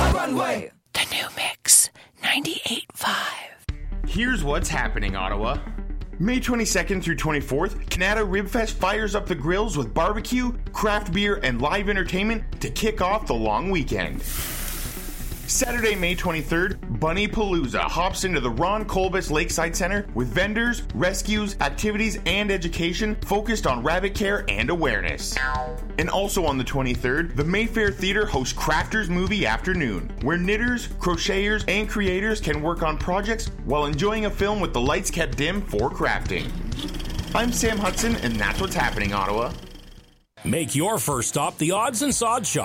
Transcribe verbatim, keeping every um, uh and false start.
the runway. The new mix, ninety-eight point five. Here's what's happening, Ottawa. May twenty-second through twenty-fourth, Canada Ribfest fires up the grills with barbecue, craft beer, and live entertainment to kick off the long weekend. Saturday, May twenty-third, Bunny Palooza hops into the Ron Colbus Lakeside Center with vendors, rescues, activities, and education focused on rabbit care and awareness. And also on the twenty-third, the Mayfair Theatre hosts Crafters Movie Afternoon, where knitters, crocheters, and creators can work on projects while enjoying a film with the lights kept dim for crafting. I'm Sam Hudson, and that's what's happening, Ottawa. Make your first stop the Odds and Sods Shop.